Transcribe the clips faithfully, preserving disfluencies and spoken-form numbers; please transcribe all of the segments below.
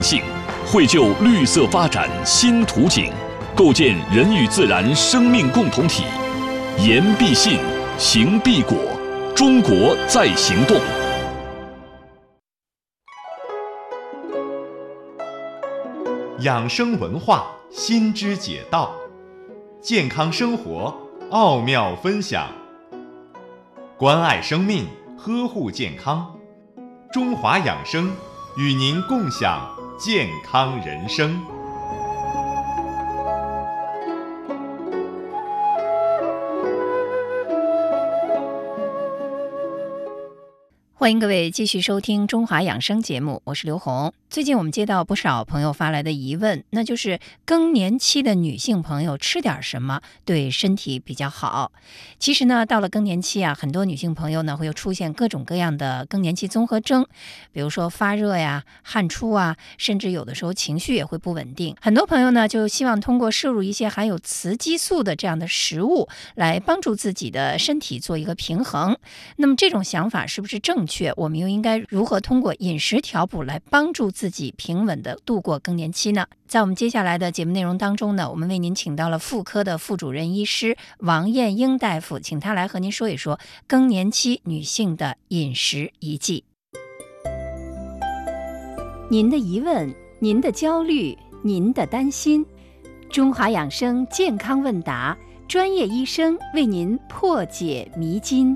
性，绘就绿色发展新图景，构建人与自然生命共同体。言必信，行必果，中国在行动。 养生文化新知解道，健康生活奥妙分享，关爱生命，呵护健康。中华养生与您共享健康人生。 欢迎各位继续收听中华养生节目，我是刘红。最近我们接到不少朋友发来的疑问，那就是更年期的女性朋友吃点什么对身体比较好。其实呢，到了更年期啊，很多女性朋友呢会有出现各种各样的更年期综合征，比如说发热呀、汗出啊，甚至有的时候情绪也会不稳定。很多朋友呢就希望通过摄入一些含有雌激素的这样的食物来帮助自己的身体做一个平衡。那么这种想法是不是正确？我们又应该如何通过饮食调补来帮助自己平稳地度过更年期呢？在我们接下来的节目内容当中呢，我们为您请到了妇科的副主任医师王艳英大夫，请他来和您说一说更年期女性的饮食宜忌。您的疑问，您的焦虑，您的担心，中华养生健康问答，专业医生为您破解迷津。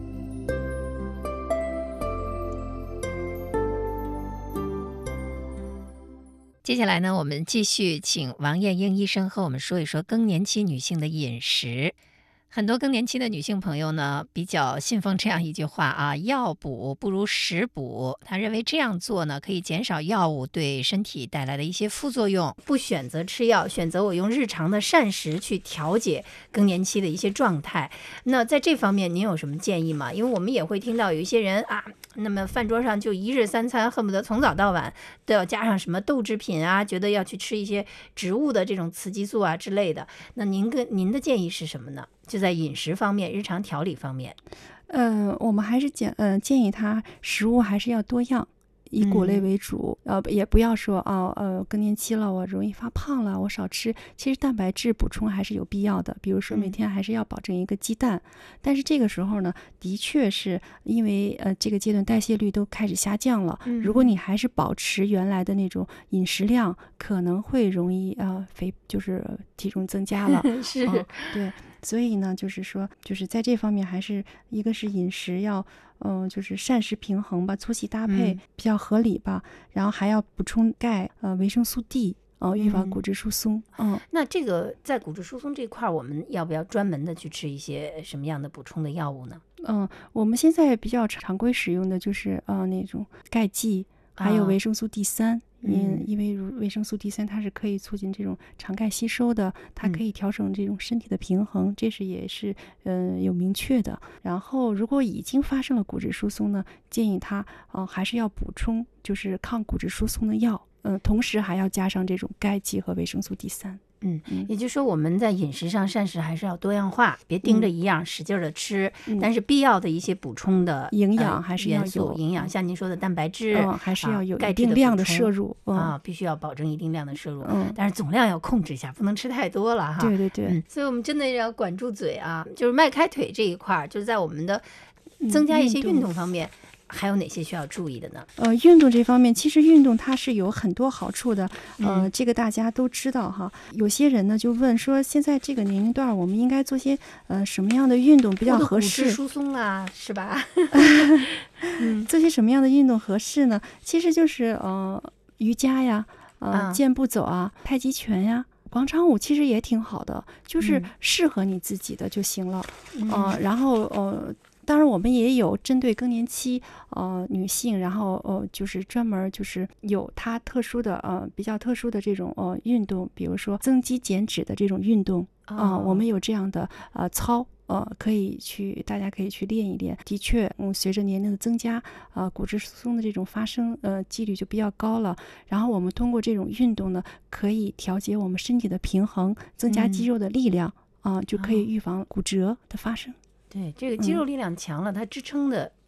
接下来呢，我们继续请王艳英医生和我们说一说更年期女性的饮食。很多更年期的女性朋友呢，比较信奉这样一句话啊，药补不如食补。她认为这样做呢，可以减少药物对身体带来的一些副作用，不选择吃药，选择我用日常的膳食去调节更年期的一些状态。那在这方面您有什么建议吗？因为我们也会听到有一些人啊，那么饭桌上就一日三餐恨不得从早到晚都要加上什么豆制品啊，觉得要去吃一些植物的这种雌激素啊之类的。那您跟您的建议是什么呢？就在饮食方面，日常调理方面。 呃，我们还是建呃建议他食物还是要多样，以谷类为主，嗯、呃，也不要说哦，呃，更年期了，我容易发胖了，我少吃。其实蛋白质补充还是有必要的，比如说每天还是要保证一个鸡蛋。嗯、但是这个时候呢，的确是因为呃这个阶段代谢率都开始下降了，嗯、如果你还是保持原来的那种饮食量，可能会容易呃肥，就是体重增加了。 是、 嗯，对。所以呢，就是说，就是在这方面，还是一个是饮食要，嗯、呃，就是膳食平衡吧，粗细搭配比较合理吧，嗯、然后还要补充钙，呃，维生素 D， 呃，预防骨质疏松。嗯， 嗯那这个在骨质疏松这块，我们要不要专门的去吃一些什么样的补充的药物呢？ 嗯，我们现在比较常规使用的就是呃那种钙剂，还有维生素 D 三。因因为维生素 D 三它是可以促进这种肠钙吸收的，它可以调整这种身体的平衡，嗯、这是也是呃有明确的。然后如果已经发生了骨质疏松呢，建议他呃还是要补充就是抗骨质疏松的药，嗯、呃，同时还要加上这种钙剂和维生素 D 三。 嗯，也就是说我们在饮食上膳食还是要多样化，别盯着一样、嗯、使劲的吃、嗯、但是必要的一些补充的营养还是要有、 呃、营养，像您说的蛋白质、 嗯、还是要有一定量的摄入、 啊、啊，必须要保证一定量的摄入、嗯、但是总量要控制一下，不能吃太多了哈。 对对对、 嗯、所以我们真的要管住嘴啊，就是迈开腿这一块，就是在我们的增加一些运动方面、嗯还有哪些需要注意的呢？ 呃，运动这方面，其实运动它是有很多好处的，呃，嗯、这个大家都知道哈。有些人呢就问说，现在这个年龄段我们应该做些呃什么样的运动比较合适？ 骨质疏松啊，是吧？ 嗯，做些什么样的运动合适呢？其实就是呃瑜伽呀，呃、嗯、健步走啊，太极拳呀。广场舞其实也挺好的，就是适合你自己的就行了。嗯、呃，然后呃。当然，我们也有针对更年期呃女性，然后呃就是专门就是有它特殊的呃比较特殊的这种呃运动，比如说增肌减脂的这种运动啊、呃，我们有这样的呃操呃可以去大家可以去练一练。的确，嗯，随着年龄的增加，呃骨质疏松的这种发生呃几率就比较高了。然后我们通过这种运动呢，可以调节我们身体的平衡，增加肌肉的力量啊、嗯呃，就可以预防骨折的发生。 对，这个肌肉力量强了，嗯、它支撑的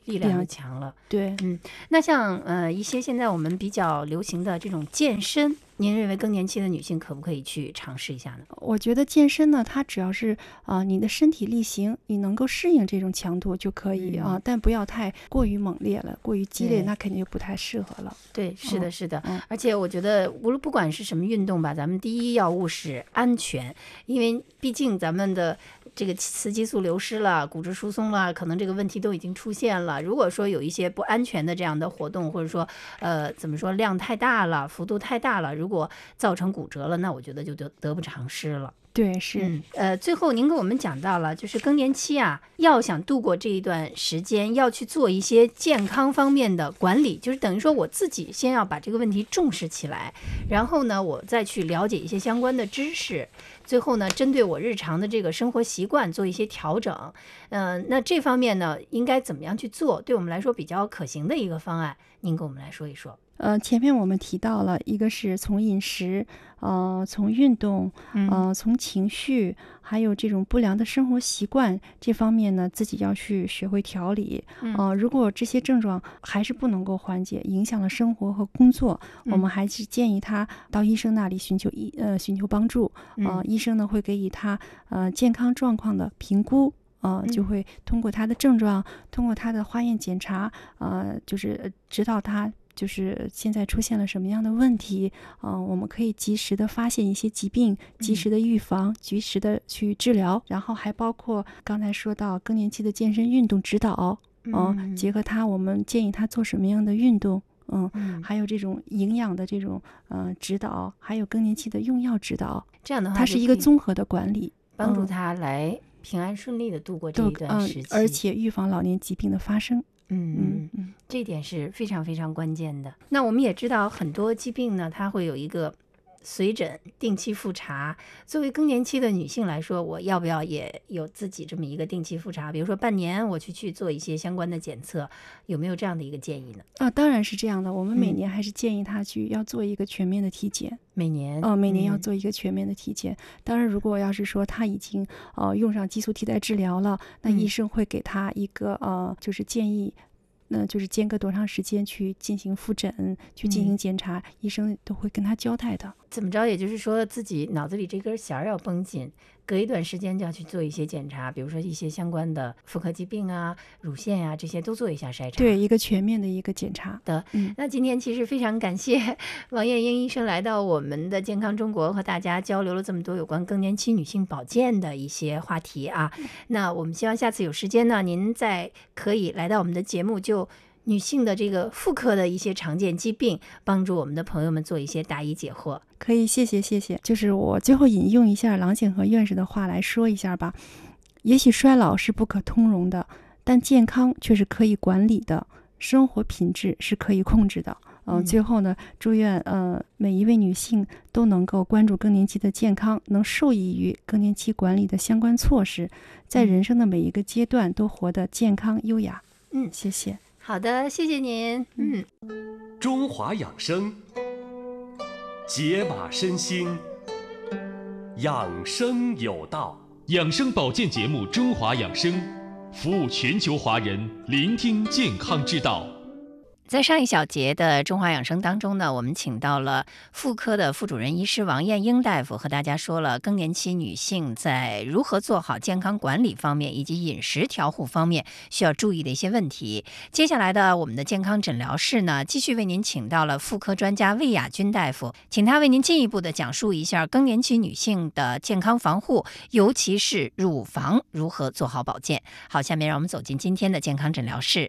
力量就强了。 对， 嗯，那像呃一些现在我们比较流行的这种健身，您认为更年期的女性可不可以去尝试一下呢？ 我觉得健身呢，它只要是啊、呃、你的身体力行，你能够适应这种强度就可以啊、 嗯呃，但不要太过于猛烈了，过于激烈，那肯定就不太适合了。 对，是的，是的。 嗯、 而且我觉得无论不管是什么运动吧，咱们第一要务是安全，因为毕竟咱们的这个雌激素流失了，骨质疏松了，可能这个问题都已经出现了。如果说有一些不安全的这样的活动，或者说呃怎么说量太大了，幅度太大了，如果造成骨折了，那我觉得就得得不偿失了。 对，是、 嗯，呃，最后您跟我们讲到了，就是更年期啊，要想度过这一段时间，要去做一些健康方面的管理，就是等于说我自己先要把这个问题重视起来，然后呢，我再去了解一些相关的知识，最后呢，针对我日常的这个生活习惯做一些调整。嗯、呃，那这方面呢，应该怎么样去做？对我们来说比较可行的一个方案，您跟我们来说一说。 呃，前面我们提到了一个是从饮食，呃，从运动，呃，从情绪，还有这种不良的生活习惯这方面呢，自己要去学会调理。呃，如果这些症状还是不能够缓解，影响了生活和工作，嗯、我们还是建议他到医生那里寻求医呃寻求帮助。呃，医生呢会给予他呃健康状况的评估。呃，就会通过他的症状，通过他的化验检查，呃，就是指导他。就是现在出现了什么样的问题，呃，我们可以及时的发现一些疾病，及时的预防，及时的去治疗，然后还包括刚才说到更年期的健身运动指导，呃、嗯，结合他，我们建议他做什么样的运动，嗯，嗯还有这种营养的这种呃指导，还有更年期的用药指导， 这样的话， 它是一个综合的管理， 帮助他来平安顺利的度过这一段时期， 嗯、而且预防老年疾病的发生。 嗯嗯嗯，这一点是非常非常关键的。那我们也知道很多疾病呢，它会有一个随诊、定期复查。作为更年期的女性来说，我要不要也有自己这么一个定期复查？比如说半年我去去做一些相关的检测，有没有这样的一个建议呢？ 啊，当然是这样的。我们每年还是建议她去要做一个全面的体检。嗯、 每年， 呃，每年要做一个全面的体检。嗯、当然，如果要是说她已经呃用上激素替代治疗了，那医生会给她一个呃，就是建议。那就是间隔多长时间去进行复诊，去进行检查，嗯、医生都会跟他交代的。 怎么着，也就是说自己脑子里这根弦要绷紧，隔一段时间就要去做一些检查，比如说一些相关的妇科疾病啊、乳腺呀、啊、这些都做一下筛查。 对，一个全面的一个检查的。嗯、那今天其实非常感谢王艳英医生来到我们的健康中国，和大家交流了这么多有关更年期女性保健的一些话题啊。嗯、那我们希望下次有时间呢，您再可以来到我们的节目，就女性的这个妇科的一些常见疾病，帮助我们的朋友们做一些答疑解惑。 可以，谢谢谢谢。就是我最后引用一下郎景和院士的话来说一下吧。也许衰老是不可通融的，但健康却是可以管理的，生活品质是可以控制的。呃、嗯，最后呢，祝愿呃每一位女性都能够关注更年期的健康，能受益于更年期管理的相关措施，在人生的每一个阶段都活得健康优雅。 嗯， 谢谢。 好的，谢谢您。嗯， 中华养生，解码身心，养生有道。养生保健节目《中华养生》，服务全球华人，聆听健康之道。 在上一小节的中华养生当中呢，我们请到了妇科的副主任医师王艳英大夫，和大家说了更年期女性在如何做好健康管理方面以及饮食调护方面需要注意的一些问题。接下来的我们的健康诊疗室呢，继续为您请到了妇科专家魏雅君大夫，请他为您进一步的讲述一下更年期女性的健康防护，尤其是乳房如何做好保健。好，下面让我们走进今天的健康诊疗室。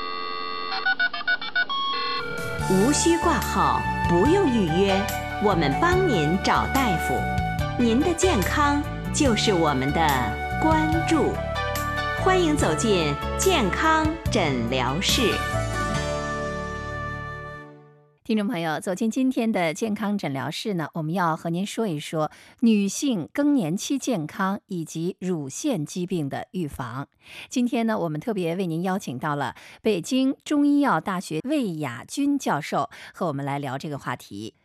无需挂号，不用预约，我们帮您找大夫。您的健康就是我们的关注。欢迎走进健康诊疗室。 听众朋友，走进今天的健康诊疗室呢，我们要和您说一说女性更年期健康以及乳腺疾病的预防。今天呢，我们特别为您邀请到了北京中医药大学魏雅君教授，和我们来聊这个话题。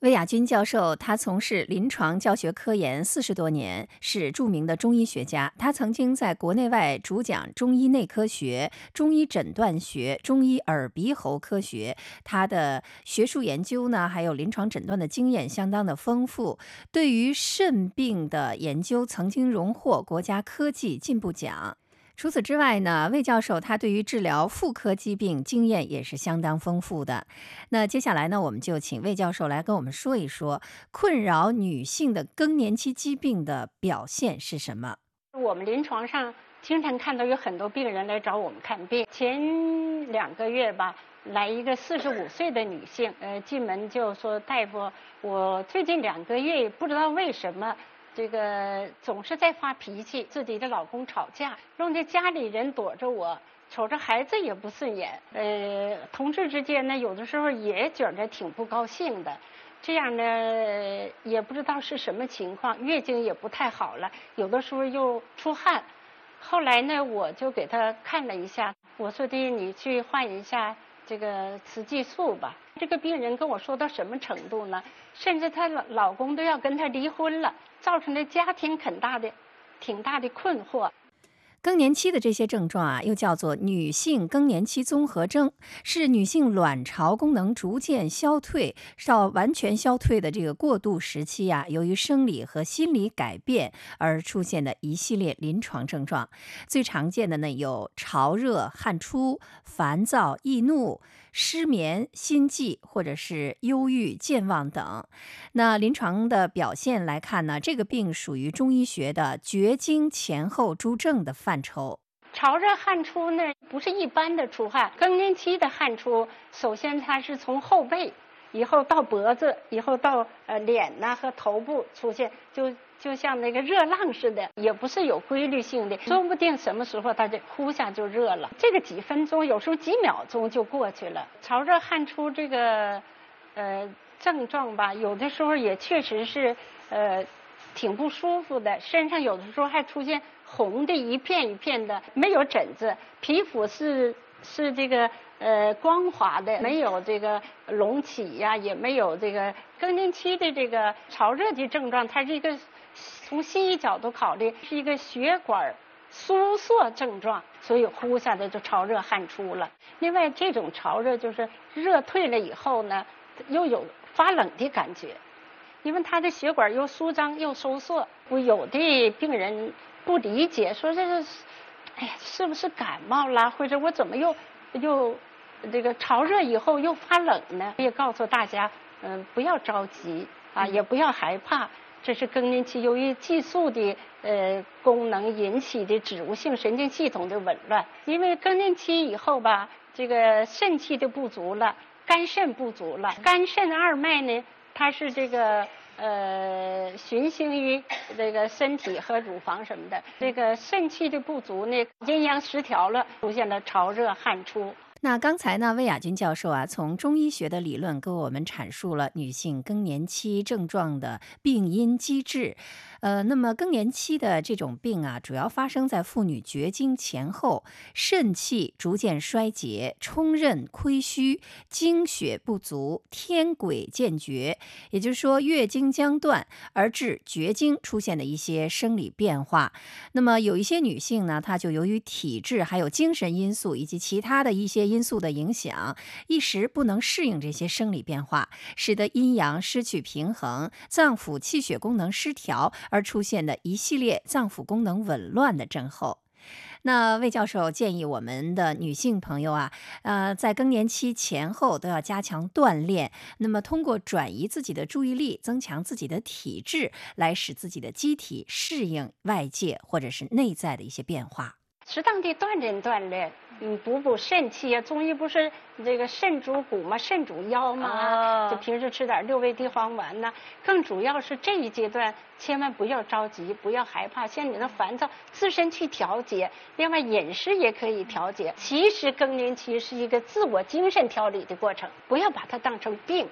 魏雅君教授，他从事临床教学科研四十多年，是著名的中医学家。他曾经在国内外主讲中医内科学、中医诊断学、中医耳鼻喉科学。他的学术研究呢，还有临床诊断的经验相当的丰富。对于肾病的研究，曾经荣获国家科技进步奖。除此之外呢，魏教授他对于治疗妇科疾病经验也是相当丰富的。那接下来呢，我们就请魏教授来跟我们说一说困扰女性的更年期疾病的表现是什么。 我们临床上经常看到有很多病人来找我们看病。前两个月吧，来一个四十五岁的女性，呃，进门就说：“大夫，我最近两个月不知道为什么。”这个总是在发脾气，自己的老公吵架，弄得家里人躲着我，瞅着孩子也不顺眼。呃，同事之间呢，有的时候也觉得挺不高兴的。这样呢，也不知道是什么情况，月经也不太好了，有的时候又出汗。后来呢，我就给她看了一下，我说的你去换一下这个雌激素吧。这个病人跟我说到什么程度呢？甚至她老老公都要跟她离婚了，造成了家庭很大的、挺大的困惑。 更年期的这些症状啊，又叫做女性更年期综合征，是女性卵巢功能逐渐消退到完全消退的这个过渡时期啊，由于生理和心理改变而出现的一系列临床症状。最常见的呢有潮热、汗出、烦躁、易怒、失眠、心悸或者是忧郁、健忘等。那临床的表现来看呢，这个病属于中医学的绝经前后诸症的范畴。 潮热汗出呢，不是一般的出汗，更年期的汗出，首先它是从后背，以后到脖子，以后到呃脸呐、和头部出现，就就像那个热浪似的，也不是有规律性的，说不定什么时候它就呼下就热了，这个几分钟，有时候几秒钟就过去了。潮热汗出这个呃症状吧，有的时候也确实是呃挺不舒服的，身上有的时候还出现红的一片一片的，没有疹子，皮肤是是这个呃光滑的，没有这个隆起呀、啊，也没有这个更年期的这个潮热的症状，它是一个从西医角度考虑是一个血管收缩症状，所以呼下来就潮热汗出了。另外，这种潮热就是热退了以后呢，又有发冷的感觉，因为它的血管又舒张又收缩。我有的病人不理解，说这是，哎呀，是不是感冒啦？或者我怎么又又这个潮热以后又发冷呢？也告诉大家，嗯，不要着急啊，也不要害怕。这是更年期由于激素的呃功能引起的植物性神经系统的紊乱。因为更年期以后吧，这个肾气的不足了，肝肾不足了。肝肾二脉呢，它是这个呃循行于这个身体和乳房什么的。这个肾气的不足呢，阴阳失调了，出现了潮热汗出。 那刚才呢，魏雅君教授啊，从中医学的理论给我们阐述了女性更年期症状的病因机制。呃，那么更年期的这种病啊，主要发生在妇女绝经前后，肾气逐渐衰竭，冲任亏虚，经血不足，天癸渐绝，也就是说月经将断，而致绝经出现的一些生理变化。那么有一些女性呢，她就由于体质、还有精神因素以及其他的一些因素的影响，一时不能适应这些生理变化，使得阴阳失去平衡，脏腑气血功能失调，而出现的一系列脏腑功能紊乱的症候。那魏教授建议我们的女性朋友啊，呃，在更年期前后都要加强锻炼，那么通过转移自己的注意力，增强自己的体质，来使自己的机体适应外界或者是内在的一些变化。 适当的锻炼锻炼，嗯，补补肾气啊。中医不是这个肾主骨嘛，肾主腰嘛，就平时吃点六味地黄丸呐、啊。更主要是这一阶段，千万不要着急，不要害怕，像你的烦躁，自身去调节。另外，饮食也可以调节。其实更年期是一个自我精神调理的过程，不要把它当成病。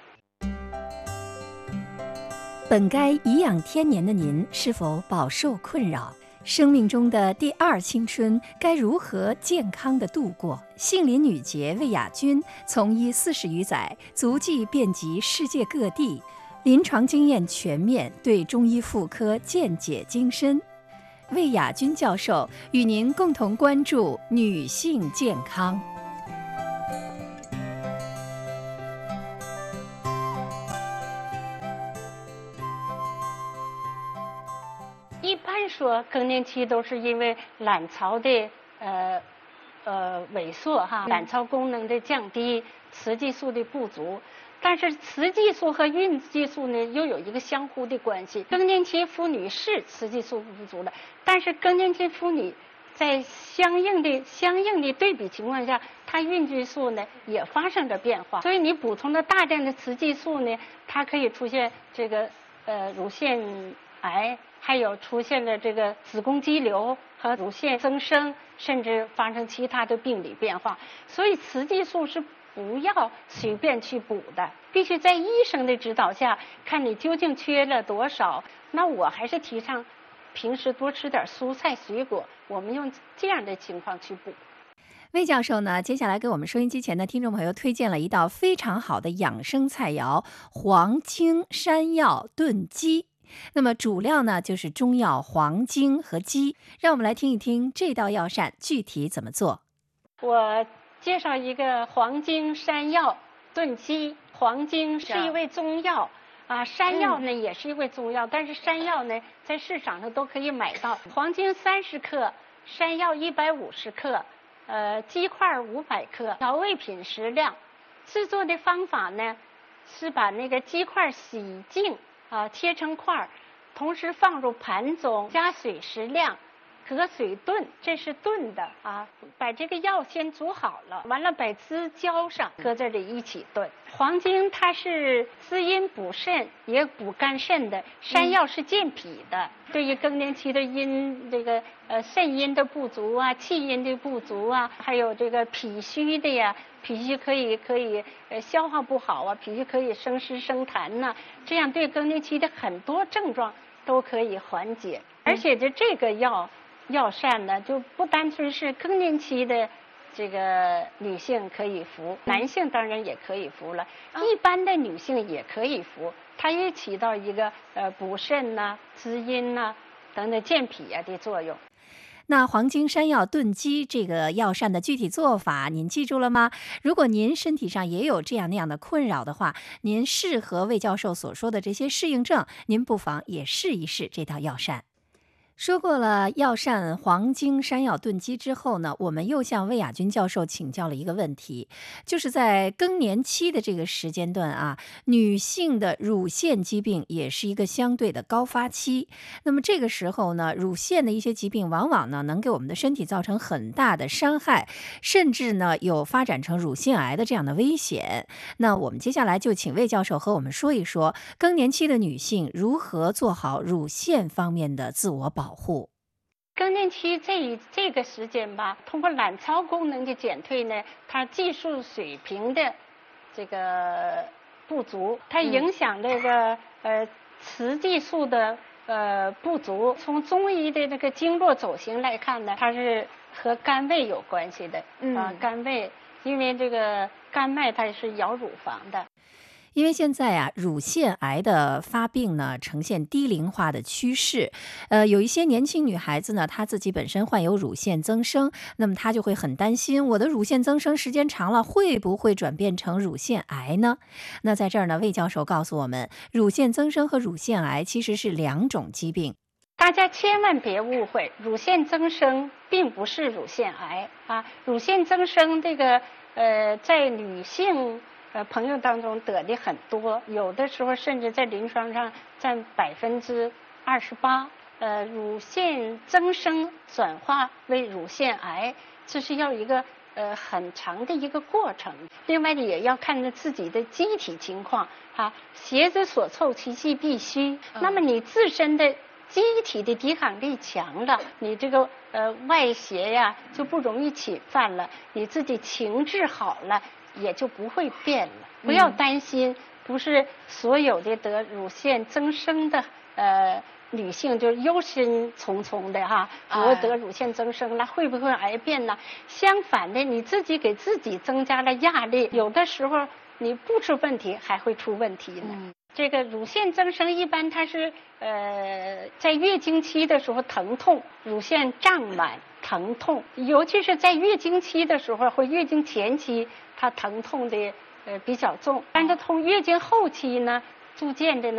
本该颐养天年的您，是否饱受困扰？生命中的第二青春该如何健康地度过？杏林女杰魏雅君从医四十余载，足迹遍及世界各地， 临床经验全面，对中医妇科见解精深。魏雅君教授与您共同关注女性健康。 一般说更年期都是因为卵巢的呃呃萎缩哈，卵巢功能的降低，雌激素的不足。但是雌激素和孕激素呢又有一个相互的关系。更年期妇女是雌激素不足了，但是更年期妇女在相应的相应的对比情况下，她孕激素呢也发生着变化。所以你补充了大量的雌激素呢，它可以出现这个呃乳腺癌，还有出现了这个子宫肌瘤和乳腺增生，甚至发生其他的病理变化。所以雌激素是不要随便去补的，必须在医生的指导下，看你究竟缺了多少。那我还是提倡平时多吃点蔬菜水果，我们用这样的情况去补。 魏教授呢，接下来给我们收音机前的听众朋友推荐了一道非常好的养生菜肴——黄精山药炖鸡。那么主料呢就是中药黄精和鸡，让我们来听一听这道药膳具体怎么做。 我介绍一个黄精山药炖鸡。黄精是一味中药啊，山药呢、嗯、也是一味中药，但是山药呢在市场上都可以买到。黄精三十克，山药一百五十克，呃，鸡块五百克，调味品适量。制作的方法呢是把那个鸡块洗净啊，切成块，同时放入盘中，加水适量，隔水炖，这是炖的啊。把这个药先煮好了，完了把汁浇上，搁这里一起炖。黄精它是滋阴补肾，也补肝肾的。山药是健脾的，嗯、对于更年期的阴这个呃肾阴的不足啊、气阴的不足啊，还有这个脾虚的呀，脾虚可以可以呃消化不好啊，脾虚可以生湿生痰呐、啊，这样对更年期的很多症状都可以缓解。而且这这个药。药膳呢，就不单纯是更年期的这个女性可以服，男性当然也可以服了，一般的女性也可以服，它也起到一个呃补肾呐、滋阴呐等等健脾啊的作用。 那黄精山药炖鸡这个药膳的具体做法您记住了吗？如果您身体上也有这样那样的困扰的话，您适合魏教授所说的这些适应症，您不妨也试一试这道药膳。说过了药膳黄精山药炖鸡之后呢，我们又向魏雅君教授请教了一个问题，就是在更年期的这个时间段啊，女性的乳腺疾病也是一个相对的高发期。那么这个时候呢，乳腺的一些疾病往往呢能给我们的身体造成很大的伤害，甚至呢有发展成乳腺癌的这样的危险。那我们接下来就请魏教授和我们说一说更年期的女性如何做好乳腺方面的自我保护。保护。 更年期这这个时间吧，通过卵巢功能的减退呢，它激素水平的这个不足，它影响这个、嗯、呃雌激素的呃不足。从中医的这个经络走形来看呢，它是和肝胃有关系的。嗯啊，肝胃，因为这个肝脉它是咬乳房的。 因为现在啊，乳腺癌的发病呢呈现低龄化的趋势，呃，有一些年轻女孩子呢，她自己本身患有乳腺增生，那么她就会很担心，我的乳腺增生时间长了，会不会转变成乳腺癌呢？那在这儿呢，魏教授告诉我们，乳腺增生和乳腺癌其实是两种疾病。 大家千万别误会，乳腺增生并不是乳腺癌啊，乳腺增生这个呃，在女性。呃，朋友当中得的很多，有的时候甚至在临床上占百分之二十八。呃，乳腺增生转化为乳腺癌，这是要一个呃很长的一个过程。另外也要看着自己的机体情况哈，鞋子所凑，其气必虚。嗯、那么你自身的机体的抵抗力强了，你这个呃外邪呀就不容易侵犯了，你自己情志好了。也就不会变了，不要担心，不是所有的得乳腺增生的呃女性就忧心忡忡的哈，我得乳腺增生了，会不会癌变呢？相反的，你自己给自己增加了压力，有的时候你不出问题还会出问题呢。嗯， 这个乳腺增生一般它是呃在月经期的时候疼痛，乳腺胀满疼痛，尤其是在月经期的时候或月经前期，它疼痛的呃比较重，但是从月经后期呢，逐渐的呢。